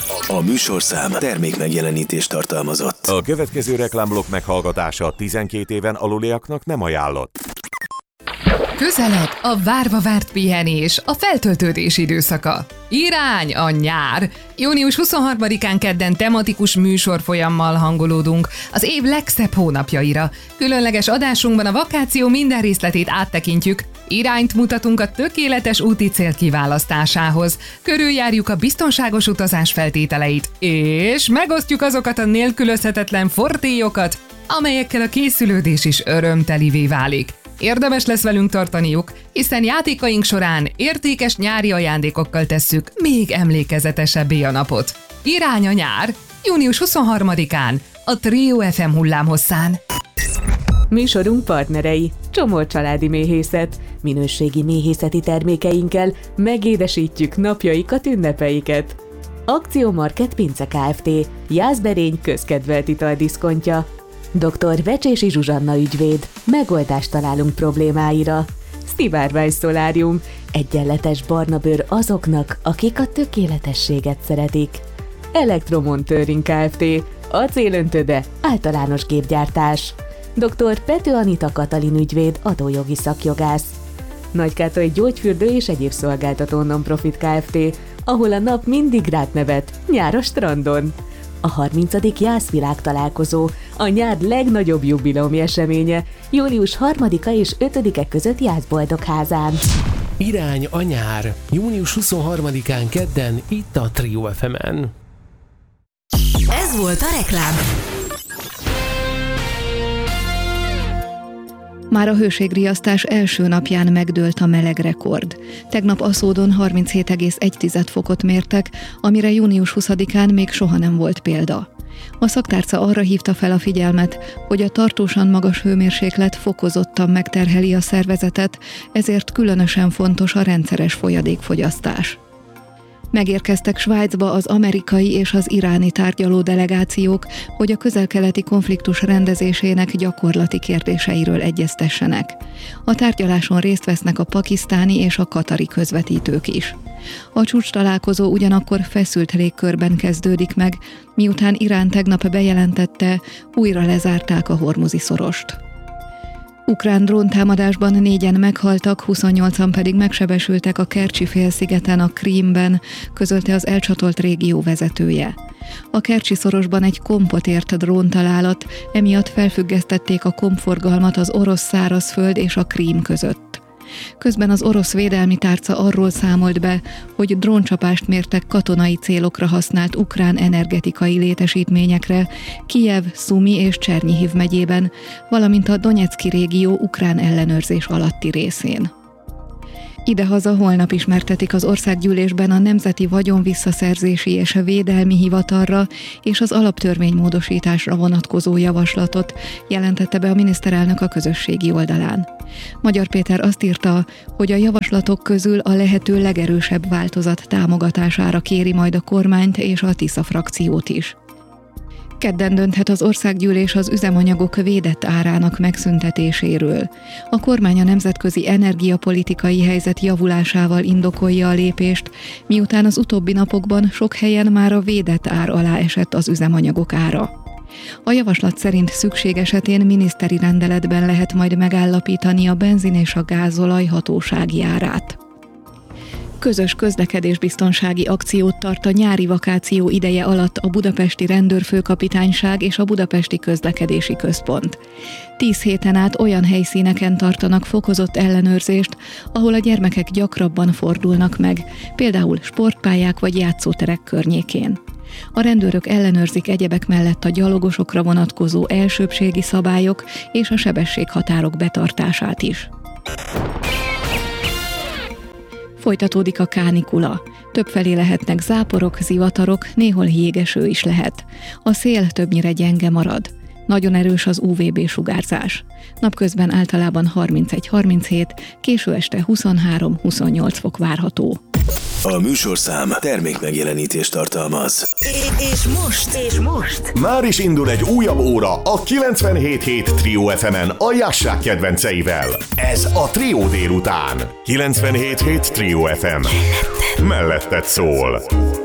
A műsorszám termék megjelenítést tartalmazott. A következő reklámblokk meghallgatása 12 éven aluliaknak nem ajánlott. Közelebb a várva várt pihenés, a feltöltődés időszaka. Irány a nyár! Június 23-án kedden tematikus műsorfolyammal hangolódunk az év legszebb hónapjaira. Különleges adásunkban a vakáció minden részletét áttekintjük, irányt mutatunk a tökéletes úti cél kiválasztásához, körüljárjuk a biztonságos utazás feltételeit, és megosztjuk azokat a nélkülözhetetlen fortélyokat, amelyekkel a készülődés is örömtelivé válik. Érdemes lesz velünk tartaniuk, hiszen játékaink során értékes nyári ajándékokkal tesszük még emlékezetesebbé a napot. Irány a nyár, június 23-án, a Trio FM hullámhosszán. Műsorunk partnerei: Csomor családi méhészet. Minőségi méhészeti termékeinkkel megédesítjük napjaikat, ünnepeiket. Akciómarket Pince Kft. Jászberény közkedvelt italdiszkontja. Dr. Vecsési Zsuzsanna ügyvéd. Megoldást találunk problémáira. Stibárvány Szolárium. Egyenletes barna bőr azoknak, akik a tökéletességet szeretik. Elektromontőring Kft. Acélöntöde, általános gépgyártás. Dr. Pető Anita Katalin ügyvéd, adójogi szakjogász. Nagykátai gyógyfürdő és egyéb szolgáltató non-profit Kft., ahol a nap mindig rád nevet, nyár a strandon. A 30. Jászvilág találkozó, a nyár legnagyobb jubileumi eseménye, július 3-a és 5-e között Jászboldogházán. Irány a nyár, június 23-án kedden itt a Trio FM-en. Ez volt a reklám. Már a hőségriasztás első napján megdőlt a melegrekord. Tegnap Aszódon 37,1 fokot mértek, amire június 20-án még soha nem volt példa. A szaktárca arra hívta fel a figyelmet, hogy a tartósan magas hőmérséklet fokozottan megterheli a szervezetet, ezért különösen fontos a rendszeres folyadékfogyasztás. Megérkeztek Svájcba az amerikai és az iráni tárgyaló delegációk, hogy a közel-keleti konfliktus rendezésének gyakorlati kérdéseiről egyeztessenek. A tárgyaláson részt vesznek a pakisztáni és a katari közvetítők is. A csúcstalálkozó ugyanakkor feszült légkörben kezdődik meg, miután Irán tegnap bejelentette, újra lezárták a Hormuzi szorost. Ukrán dróntámadásban 4-en meghaltak, 28-an pedig megsebesültek a Kercsi-félszigeten, a Krímben, közölte az elcsatolt régió vezetője. A Kercsi-szorosban egy kompot ért dróntalálat, emiatt felfüggesztették a kompforgalmat az orosz szárazföld és a Krím között. Közben az orosz védelmi tárca arról számolt be, hogy dróncsapást mértek katonai célokra használt ukrán energetikai létesítményekre Kijev, Szumi és Csernyihiv megyében, valamint a Donecki régió ukrán ellenőrzés alatti részén. Idehaza holnap ismertetik az országgyűlésben a Nemzeti Vagyonvisszaszerzési és a Védelmi Hivatalra és az alaptörvénymódosításra vonatkozó javaslatot, jelentette be a miniszterelnök a közösségi oldalán. Magyar Péter azt írta, hogy a javaslatok közül a lehető legerősebb változat támogatására kéri majd a kormányt és a Tisza frakciót is. Kedden dönthet az országgyűlés az üzemanyagok védett árának megszüntetéséről. A kormány a nemzetközi energiapolitikai helyzet javulásával indokolja a lépést, miután az utóbbi napokban sok helyen már a védett ár alá esett az üzemanyagok ára. A javaslat szerint szükség esetén miniszteri rendeletben lehet majd megállapítani a benzin és a gázolaj hatósági árát. Közös közlekedésbiztonsági akciót tart a nyári vakáció ideje alatt a Budapesti Rendőrfőkapitányság és a Budapesti Közlekedési Központ. 10 héten át olyan helyszíneken tartanak fokozott ellenőrzést, ahol a gyermekek gyakrabban fordulnak meg, például sportpályák vagy játszóterek környékén. A rendőrök ellenőrzik egyebek mellett a gyalogosokra vonatkozó elsőbbségi szabályok és a sebességhatárok betartását is. Folytatódik a kánikula. Többfelé lehetnek záporok, zivatarok, néhol jégeső is lehet. A szél többnyire gyenge marad. Nagyon erős az UVB-sugárzás. Napközben általában 31-37, késő este 23-28 fok várható. A műsorszám termékmegjelenítést tartalmaz. És most. Már is indul egy újabb óra a 97.7 Trio FM-en a Jassák kedvenceivel. Ez a Trio délután. 97.7 Trio FM. Melletted szól.